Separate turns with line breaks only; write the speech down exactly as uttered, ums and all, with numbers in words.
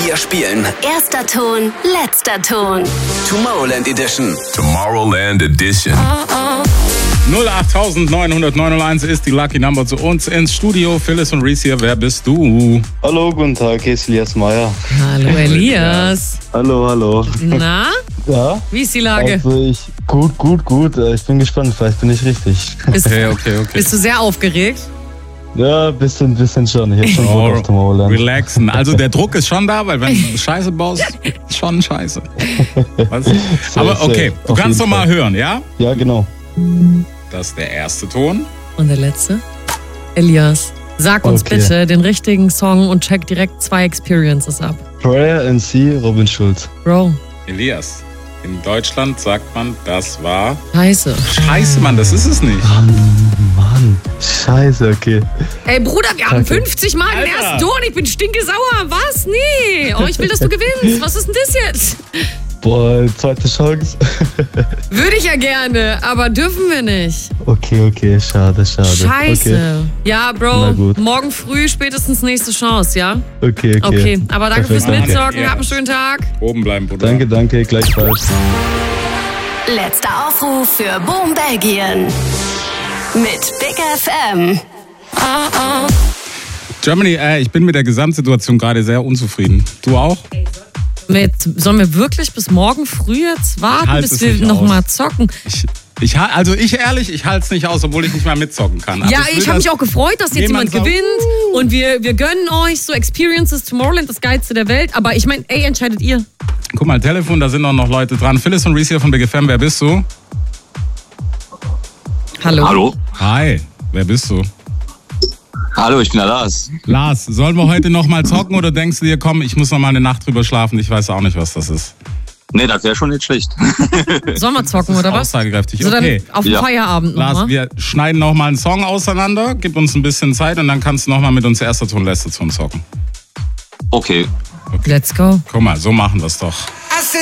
Wir spielen
Erster Ton, letzter Ton.
Tomorrowland Edition.
Tomorrowland Edition.
null acht neun neun null eins ist die Lucky Number zu uns ins Studio. Phyllis und Reese hier, wer bist du?
Hallo, guten Tag, hier ist Elias Meyer.
Hallo Elias.
Hallo, hallo.
Na,
Ja?
wie ist die Lage?
Also ich, gut, gut, gut. Ich bin gespannt, vielleicht bin ich richtig.
Bist,
Okay, okay, okay.
bist du sehr aufgeregt?
Ja, ein bisschen, bisschen schon. Ich hab schon Bock auf Tomorrowland.
Relaxen. Also der Druck ist schon da, weil wenn du Scheiße baust, ist schon Scheiße. Was? Aber okay, du
auf
kannst doch
jeden
mal
Fall.
hören, ja?
Ja, genau.
Das ist der erste Ton.
Und der letzte? Elias, sag uns
Okay.
bitte den richtigen Song und check direkt zwei Experiences ab.
Prayer and See, Robin Schulz.
Bro,
Elias, in Deutschland sagt man, das war...
scheiße.
Scheiße, Mann, das ist es nicht.
Mann, scheiße, okay.
Ey Bruder, wir haben
Kacke.
fünfzig Mal den
Alter.
ersten Ton. Ich bin stinkesauer. Was? Nee. Oh, ich will, dass du gewinnst. Was ist denn das jetzt?
Boah, zweite Chance.
Würde ich ja gerne, aber dürfen wir nicht.
Okay, okay, schade, schade.
Scheiße. Ja,
Na
Bro,
gut.
morgen früh spätestens nächste Chance, ja?
Okay, okay. okay.
Okay, aber danke
Perfekt,
fürs
danke.
Mitsorgen.
Ja.
Hab einen schönen Tag.
Oben bleiben, Bruder.
Danke, danke, gleichfalls.
Letzter Aufruf für Boom Belgien. Mit Big F M.
Germany, äh, ich bin mit der Gesamtsituation gerade sehr unzufrieden. Du auch?
Mit, sollen wir wirklich bis morgen früh jetzt warten,
halte
bis
es
wir
nicht
nochmal
aus.
zocken?
Ich, ich, ha- also ich ehrlich, ich halte es nicht aus, obwohl ich nicht mal mitzocken kann. Aber
Ja,
will
ich habe
das-
mich auch gefreut, dass jetzt
jemand
jemand
sagt,
gewinnt und wir, wir gönnen euch so Experiences Tomorrowland, das Geilste der Welt. Aber ich meine, ey, entscheidet ihr.
Guck mal, Telefon, da sind auch noch Leute dran. Phyllis und Reese hier von Big F M, wer bist du?
Hallo.
Hallo?
Hi, wer bist du?
Hallo, ich bin der Lars.
Lars, sollen wir heute noch mal zocken oder denkst du dir, komm, ich muss noch mal eine Nacht drüber schlafen, ich weiß auch nicht, was das ist.
Nee, das wäre schon nicht schlecht.
Sollen wir zocken, oder was?
Aussagekräftig,
So
okay.
dann auf den
Ja.
Feierabend
Lars,
nochmal.
wir schneiden noch mal einen Song auseinander, gib uns ein bisschen Zeit und dann kannst du noch mal mit uns erster Ton, letzter Ton zocken.
Okay.
Let's go.
Guck mal, so machen wir es doch.